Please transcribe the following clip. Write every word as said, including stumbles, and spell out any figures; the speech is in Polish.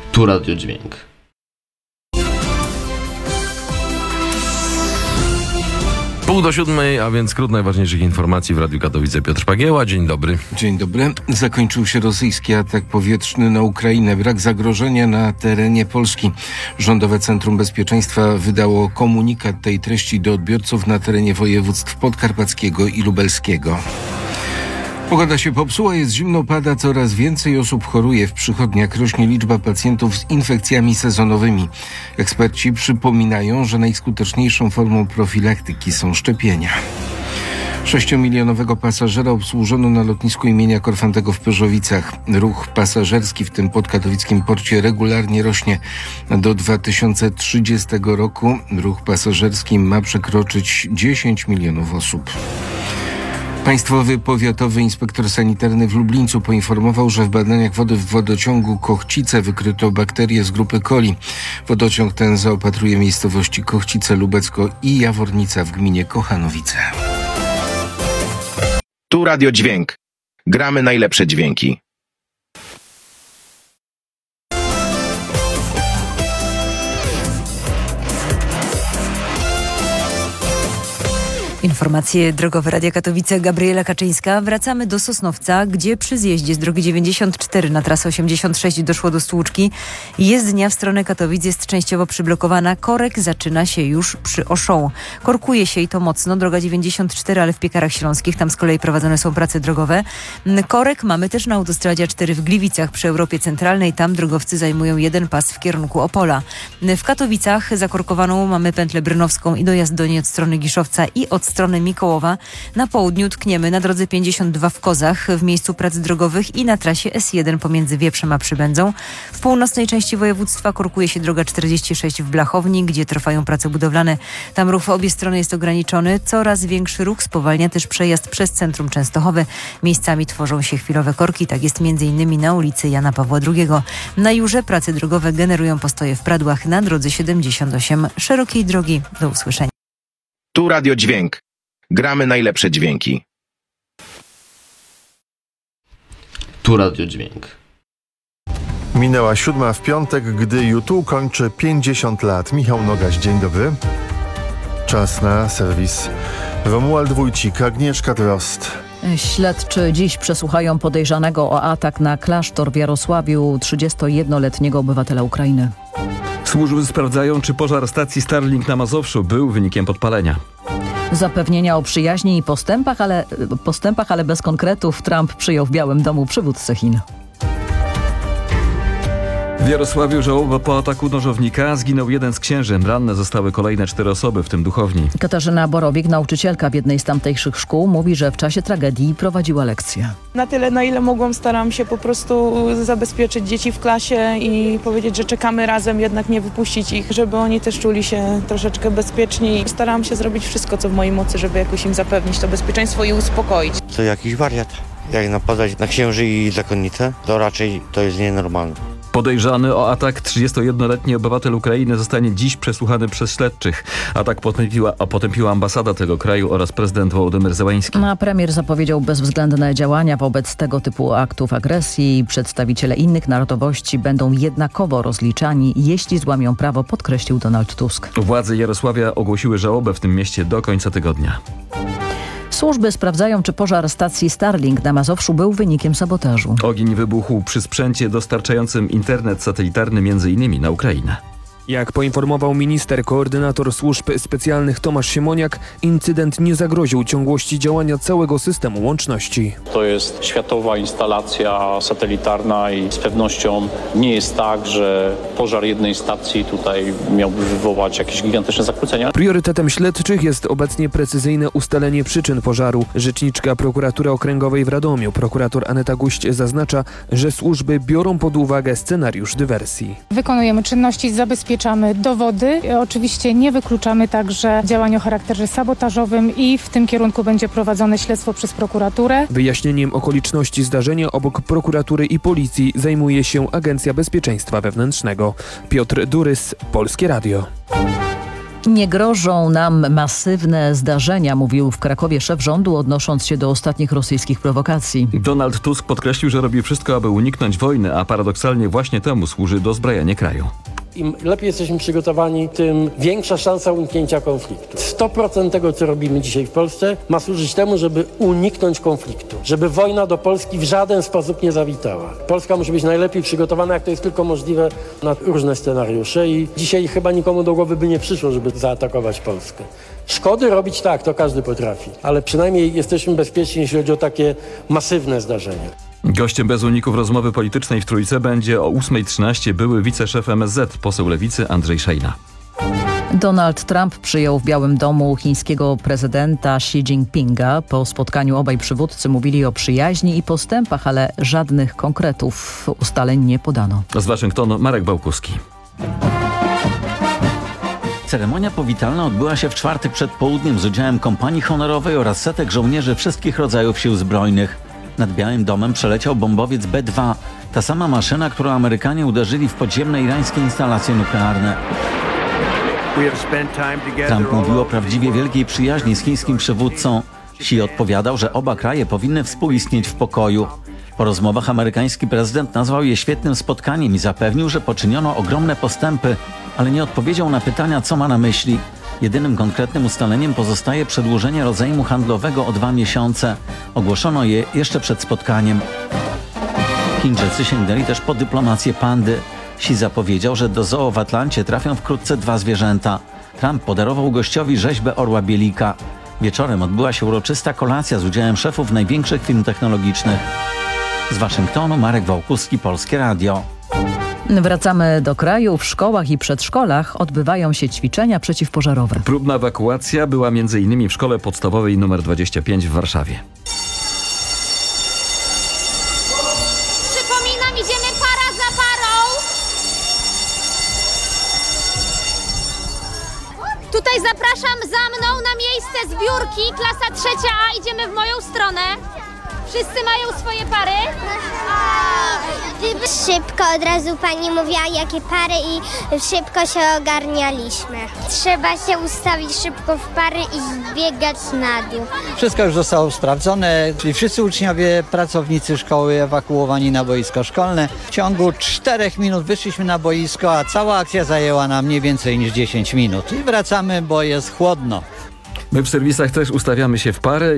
Tu Radio Dźwięk. Pół do siódmej, a więc skrót najważniejszych informacji w Radiu Katowice. Piotr Pagieła, dzień dobry. Dzień dobry. Zakończył się rosyjski atak powietrzny na Ukrainę. Brak zagrożenia na terenie Polski. Rządowe Centrum Bezpieczeństwa wydało komunikat tej treści do odbiorców na terenie województw podkarpackiego i lubelskiego. Pogoda się popsuła, jest zimno, pada, coraz więcej osób choruje. W przychodniach rośnie liczba pacjentów z infekcjami sezonowymi. Eksperci przypominają, że najskuteczniejszą formą profilaktyki są szczepienia. Sześciomilionowego pasażera obsłużono na lotnisku imienia Korfantego w Pyrzowicach. Ruch pasażerski w tym podkatowickim porcie regularnie rośnie. Do dwa tysiące trzydziestego roku ruch pasażerski ma przekroczyć dziesięć milionów osób. Państwowy Powiatowy Inspektor Sanitarny w Lublińcu poinformował, że w badaniach wody w wodociągu Kochcice wykryto bakterie z grupy coli. Wodociąg ten zaopatruje miejscowości Kochcice, Lubecko i Jawornica w gminie Kochanowice. Tu Radio Dźwięk. Gramy najlepsze dźwięki. Informacje drogowe Radia Katowice, Gabriela Kaczyńska. Wracamy do Sosnowca, gdzie przy zjeździe z drogi dziewięćdziesiąt cztery na trasę osiemdziesiąt sześć doszło do stłuczki. Jezdnia w stronę Katowic jest częściowo przyblokowana. Korek zaczyna się już przy Oszą. Korkuje się i to mocno. Droga dziewięćdziesiąt cztery, ale w Piekarach Śląskich. Tam z kolei prowadzone są prace drogowe. Korek mamy też na autostradzie A cztery w Gliwicach przy Europie Centralnej. Tam drogowcy zajmują jeden pas w kierunku Opola. W Katowicach zakorkowaną mamy pętlę brynowską i dojazd do niej od strony Giszowca i od strony Mikołowa. Na południu tkniemy na drodze pięćdziesiąt dwa w Kozach w miejscu prac drogowych i na trasie S jeden pomiędzy Wieprzem a Przybędzą. W północnej części województwa korkuje się droga czterdzieści sześć w Blachowni, gdzie trwają prace budowlane. Tam ruch w obie strony jest ograniczony. Coraz większy ruch spowalnia też przejazd przez centrum Częstochowy. Miejscami tworzą się chwilowe korki. Tak jest między innymi na ulicy Jana Pawła drugiego. Na Jurze prace drogowe generują postoje w Pradłach na drodze siedemdziesiąt osiem szerokiej drogi. Do usłyszenia. Tu Radio Dźwięk. Gramy najlepsze dźwięki. Tu Radio Dźwięk. Minęła siódma w piątek, gdy YouTube kończy pięćdziesiąt lat. Michał Nogaś, dzień dobry. Czas na serwis Romuald Wójcik, Agnieszka Drost. Śledczy dziś przesłuchają podejrzanego o atak na klasztor w Jarosławiu trzydziestojednoletniego obywatela Ukrainy. Służby sprawdzają, czy pożar stacji Starlink na Mazowszu był wynikiem podpalenia. Zapewnienia o przyjaźni i postępach, ale, postępach, ale bez konkretów. Trump przyjął w Białym Domu przywódcę Chin. W Jarosławiu żałoba po ataku nożownika. Zginął jeden z księży. Ranne zostały kolejne cztery osoby, w tym duchowni. Katarzyna Borowik, nauczycielka w jednej z tamtejszych szkół, mówi, że w czasie tragedii prowadziła lekcje. Na tyle, na ile mogłam, staram się po prostu zabezpieczyć dzieci w klasie i powiedzieć, że czekamy razem, jednak nie wypuścić ich, żeby oni też czuli się troszeczkę bezpieczni. Starałam się zrobić wszystko, co w mojej mocy, żeby jakoś im zapewnić to bezpieczeństwo i uspokoić. To jakiś wariat. Jak napadać na księży i zakonnice, to raczej to jest nienormalne. Podejrzany o atak trzydziestojednoletni obywatel Ukrainy zostanie dziś przesłuchany przez śledczych. Atak potępiła, a potępiła ambasada tego kraju oraz prezydent Wołodymyr Zełański. A premier zapowiedział bezwzględne działania wobec tego typu aktów agresji. Przedstawiciele innych narodowości będą jednakowo rozliczani, jeśli złamią prawo, podkreślił Donald Tusk. Władze Jarosławia ogłosiły żałobę w tym mieście do końca tygodnia. Służby sprawdzają, czy pożar stacji Starlink na Mazowszu był wynikiem sabotażu. Ogień wybuchł przy sprzęcie dostarczającym internet satelitarny między innymi na Ukrainę. Jak poinformował minister koordynator służb specjalnych Tomasz Siemoniak, incydent nie zagroził ciągłości działania całego systemu łączności. To jest światowa instalacja satelitarna i z pewnością nie jest tak, że pożar jednej stacji tutaj miałby wywołać jakieś gigantyczne zakłócenia. Priorytetem śledczych jest obecnie precyzyjne ustalenie przyczyn pożaru. Rzeczniczka Prokuratury Okręgowej w Radomiu, prokurator Aneta Guść, zaznacza, że służby biorą pod uwagę scenariusz dywersji. Wykonujemy czynności z zabezpieczenia Zabezpieczamy dowody. Oczywiście nie wykluczamy także działań o charakterze sabotażowym i w tym kierunku będzie prowadzone śledztwo przez prokuraturę. Wyjaśnieniem okoliczności zdarzenia obok prokuratury i policji zajmuje się Agencja Bezpieczeństwa Wewnętrznego. Piotr Durys, Polskie Radio. Nie grożą nam masywne zdarzenia, mówił w Krakowie szef rządu, odnosząc się do ostatnich rosyjskich prowokacji. Donald Tusk podkreślił, że robi wszystko, aby uniknąć wojny, a paradoksalnie właśnie temu służy dozbrajanie kraju. Im lepiej jesteśmy przygotowani, tym większa szansa uniknięcia konfliktu. sto procent tego, co robimy dzisiaj w Polsce, ma służyć temu, żeby uniknąć konfliktu. Żeby wojna do Polski w żaden sposób nie zawitała. Polska musi być najlepiej przygotowana, jak to jest tylko możliwe, na różne scenariusze i dzisiaj chyba nikomu do głowy by nie przyszło, żeby zaatakować Polskę. Szkody robić tak, to każdy potrafi, ale przynajmniej jesteśmy bezpieczni, jeśli chodzi o takie masywne zdarzenia. Gościem bez uników rozmowy politycznej w Trójce będzie o ósma trzynaście były wiceszef M S Z, poseł Lewicy Andrzej Szejna. Donald Trump przyjął w Białym Domu chińskiego prezydenta Xi Jinpinga. Po spotkaniu obaj przywódcy mówili o przyjaźni i postępach, ale żadnych konkretów ustaleń nie podano. Z Waszyngtonu Marek Bałkuski. Ceremonia powitalna odbyła się w czwartek przed południem z udziałem kompanii honorowej oraz setek żołnierzy wszystkich rodzajów sił zbrojnych. Nad Białym Domem przeleciał bombowiec B dwa, ta sama maszyna, którą Amerykanie uderzyli w podziemne irańskie instalacje nuklearne. Trump mówił o prawdziwie wielkiej przyjaźni z chińskim przywódcą. Xi odpowiadał, że oba kraje powinny współistnieć w pokoju. Po rozmowach amerykański prezydent nazwał je świetnym spotkaniem i zapewnił, że poczyniono ogromne postępy, ale nie odpowiedział na pytania, co ma na myśli. Jedynym konkretnym ustaleniem pozostaje przedłużenie rozejmu handlowego o dwa miesiące. Ogłoszono je jeszcze przed spotkaniem. Chińczycy sięgnęli też po dyplomację pandy. Xi zapowiedział, że do zoo w Atlancie trafią wkrótce dwa zwierzęta. Trump podarował gościowi rzeźbę orła bielika. Wieczorem odbyła się uroczysta kolacja z udziałem szefów największych firm technologicznych. Z Waszyngtonu Marek Wałkuski, Polskie Radio. Wracamy do kraju. W szkołach i przedszkolach odbywają się ćwiczenia przeciwpożarowe. Próbna ewakuacja była między innymi w szkole podstawowej nr dwadzieścia pięć w Warszawie. Przypominam, idziemy para za parą. Tutaj zapraszam za mną na miejsce zbiórki. Klasa trzecia A, idziemy w moją stronę. Wszyscy mają swoje pary? Szybko od razu pani mówiła, jakie pary i szybko się ogarnialiśmy. Trzeba się ustawić szybko w pary i zbiegać na dół. Wszystko już zostało sprawdzone, czyli wszyscy uczniowie, pracownicy szkoły ewakuowani na boisko szkolne. W ciągu czterech minut wyszliśmy na boisko, a cała akcja zajęła nam nie więcej niż dziesięć minut. I wracamy, bo jest chłodno. My w serwisach też ustawiamy się w pary.